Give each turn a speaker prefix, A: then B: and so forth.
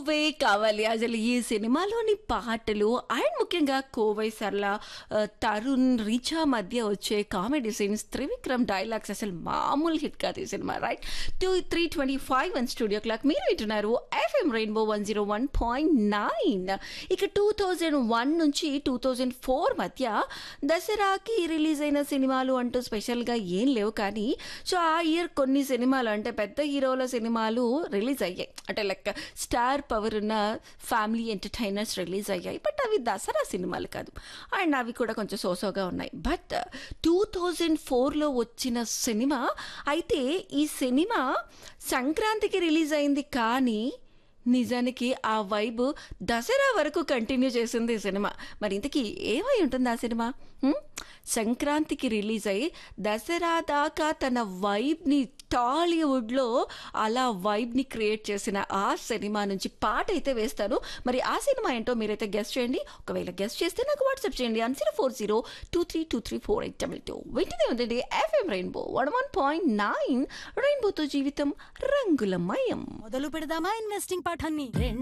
A: నువ్వే కావాలి. అసలు ఈ సినిమాలోని పాటలు అండ్ ముఖ్యంగా కోవై సరళ, తరుణ్, రిచా మధ్య వచ్చే కామెడీ సీన్స్, త్రివిక్రమ్ డైలాగ్స్ అసలు మామూలు హిట్ కాదు ఈ cinema. Right 3:25 and studio clock. మీరు వింటున్నారు ఎఫ్ఎం రెయిన్బో 101.9. ఇక 2001 నుంచి 2004 మధ్య దసరాకి రిలీజ్ అయిన సినిమాలు అంటూ స్పెషల్గా ఏం లేవు. కానీ సో ఆ ఇయర్ కొన్ని సినిమాలు అంటే పెద్ద హీరోల సినిమాలు రిలీజ్ అయ్యాయి. అంటే లైక్ స్టార్ పవర్ ఉన్న ఫ్యామిలీ ఎంటర్టైనర్స్ రిలీజ్ అయ్యాయి. బట్ అవి దసరా సినిమాలు కాదు అండ్ అవి కూడా కొంచెం సోసోగా ఉన్నాయి. బట్ 2004లో వచ్చిన సినిమా అయితే ఈ సినిమా సంక్రాంతికి రిలీజ్ అయింది. కానీ నిజానికి ఆ వైబ్ దసరా వరకు కంటిన్యూ చేసింది ఈ సినిమా. మరి ఇంతకీ ఏమై ఉంటుంది ఆ సినిమా? సంక్రాంతికి రిలీజ్ అయ్యి దసరా దాకా తన వైబ్ని టాలీవుడ్లో అలా వైబ్ని క్రియేట్ చేసిన ఆ సినిమా నుంచి పాట అయితే వేస్తాను. మరి ఆ సినిమా ఏంటో మీరైతే గెస్ట్ చేయండి. ఒకవేళ గెస్ట్ చేస్తే నాకు వాట్సాప్ చేయండి 04023234822. వెంటనే ఉందండి ఎఫ్ఎం రెయిన్బో 101.9. రెయిన్బోతో జీవితం రంగులమయం.
B: మొదలు పెడదామా ఇన్వెస్టింగ్ పాఠాన్ని?